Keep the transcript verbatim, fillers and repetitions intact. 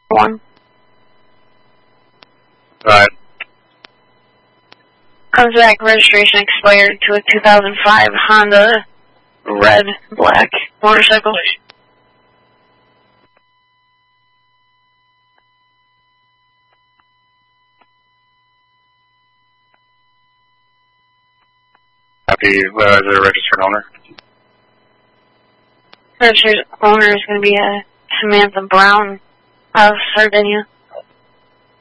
one. Right. Comes back, registration expired to a two thousand five Honda red black motorcycle. Happy, uh, is it a registered owner? Registered owner is going to be a Samantha Brown out of Sardinia.